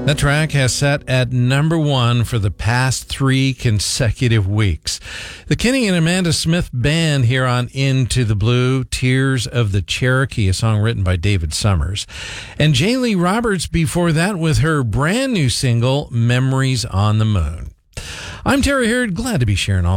That track has sat at number one for the past 3 consecutive weeks. The Kenny and Amanda Smith Band here on Into the Blue, Tears of the Cherokee, a song written by David Summers. And Jaylee Roberts before that with her brand new single, Memories on the Moon. I'm Terry Hurd, glad to be sharing all